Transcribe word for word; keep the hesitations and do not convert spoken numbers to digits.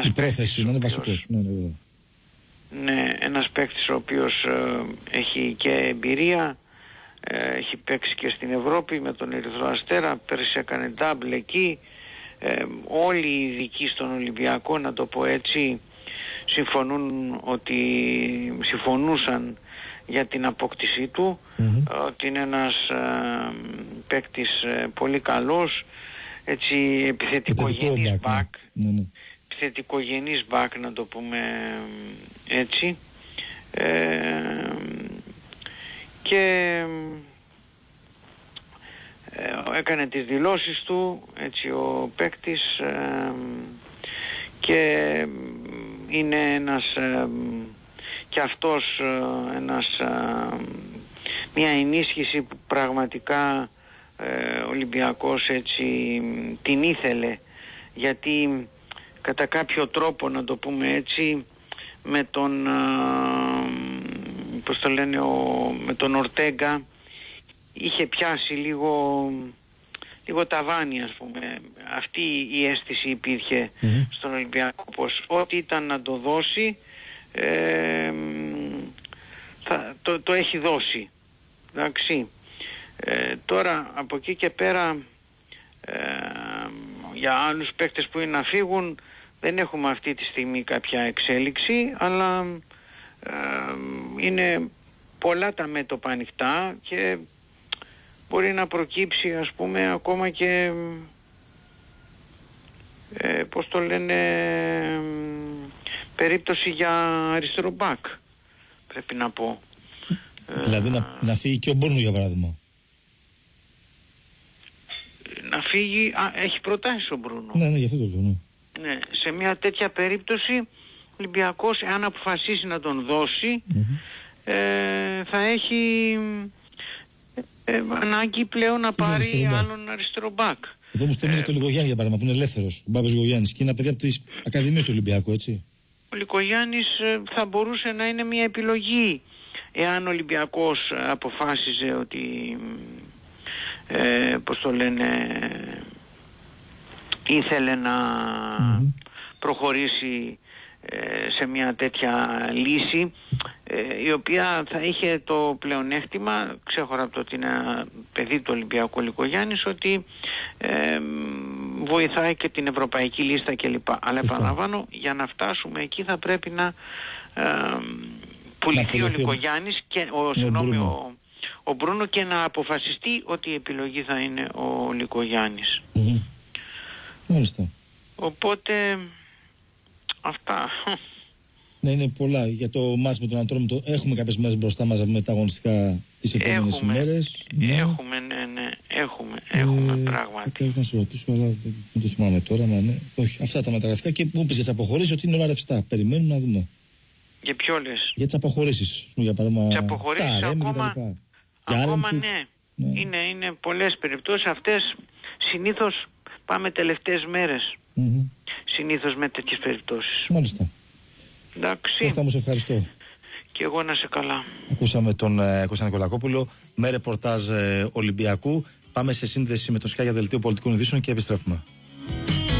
η πρόθεση να είναι βασικός. Ναι, ναι, ναι, ένας παίκτης ο οποίος ε, έχει και εμπειρία, ε, έχει παίξει και στην Ευρώπη με τον Ερυθρό Αστέρα, πέρυσι έκανε double εκεί. Ε, όλοι οι ειδικοί στον Ολυμπιακό, να το πω έτσι, συμφωνούν ότι συμφωνούσαν για την απόκτησή του, mm-hmm. ότι είναι ένας ε, παίκτης ε, πολύ καλός, έτσι, επιθετικογενής μπακ, ναι. mm-hmm. επιθετικογενής μπακ, να το πούμε έτσι, ε, και ε, έκανε τις δηλώσεις του, έτσι, ο παίκτης, ε, και είναι ένας ε, και αυτός ε, ένας, ε, μια ενίσχυση που πραγματικά ε, ο Ολυμπιακός, έτσι, την ήθελε, γιατί κατά κάποιο τρόπο, να το πούμε έτσι, με τον ε, πώς το λένε, ο, με τον Ορτέγκα είχε πιάσει λίγο λίγο ταβάνι, ας πούμε. Αυτή η αίσθηση υπήρχε mm-hmm. στον Ολυμπιακό, πως ό,τι ήταν να το δώσει, ε, θα, το, το έχει δώσει. Εντάξει. Ε, τώρα από εκεί και πέρα, ε, για άλλους παίκτες που είναι να φύγουν δεν έχουμε αυτή τη στιγμή κάποια εξέλιξη, αλλά ε, είναι πολλά τα μέτωπα ανοιχτά και μπορεί να προκύψει, ας πούμε, ακόμα και ε, πώς το λένε, περίπτωση για αριστερό μπακ, πρέπει να πω. Δηλαδή να, να φύγει και ο Μπρούνο, για παράδειγμα. Να φύγει, α, έχει προτάσει ο Μπρούνο. Ναι, ναι, γι' αυτό το λέω, ναι. Ναι, σε μια τέτοια περίπτωση ο Ολυμπιακός, εάν αποφασίσει να τον δώσει, mm-hmm. ε, θα έχει ε, ανάγκη πλέον να πάρει αριστερό άλλον αριστερό μπακ. Εδώ μου στέλνει ε, το Λικογιάννη, για παράδειγμα, που είναι ελεύθερος, ο Μπάμπας Λικογιάννης, και είναι ένα παιδί από τις Ακαδημίες του Ολυμπιακού, έτσι. Ο Λικογιάννης ε, θα μπορούσε να είναι μια επιλογή, εάν ο Ολυμπιακός αποφάσιζε ότι ε, πώς το λένε, ήθελε να mm-hmm. προχωρήσει ε, σε μια τέτοια λύση, ε, η οποία θα είχε το πλεονέκτημα, ξέχωρα από το ότι είναι ένα παιδί του Ολυμπιακού Λικογιάννης, ότι ε, βοηθάει και την ευρωπαϊκή λίστα κλπ. Αλλά επαναλαμβάνω, για να φτάσουμε εκεί θα πρέπει να ε, πουληθεί ο Λικογιάννης και ο, συγγνώμη, ο, ο Μπρούνο, και να αποφασιστεί ότι η επιλογή θα είναι ο Λικογιάννης. Mm-hmm. Μάλιστα. Οπότε αυτά. Ναι, είναι πολλά. Για το μάτς με τον Ατρόμητο έχουμε κάποιες μέρες μπροστά μας με τα αγωνιστικά τις επόμενες ημέρες. Ναι. Έχουμε, ναι, ναι, έχουμε, έχουμε ε, πράγματι. Θέλω να σου ρωτήσω, αλλά δεν το θυμάμαι τώρα, μα ναι. Όχι, αυτά τα μεταγραφικά, και που είπες για τις αποχωρήσεις ότι είναι όλα ρευστά. Περιμένουμε να δούμε. Για ποιο λες? Για τις αποχωρήσεις. Για παράδειγμα, τις αποχωρήσεις τα ακόμα, ακόμα ναι. ναι. Είναι, είναι πολλές περιπτώσεις αυτές. Συνήθως πάμε τελευταίες μέρες. Mm-hmm. Συνήθως με τέτοιες περιπτώσεις. Μάλιστα. Εντάξει. Κώστα μου, σε ευχαριστώ. Και εγώ να σε καλά. Ακούσαμε τον ε, Κώστα Νικολακόπουλο με ρεπορτάζ ε, Ολυμπιακού. Πάμε σε σύνδεση με το Sky για δελτίο πολιτικών ειδήσεων και επιστρέφουμε.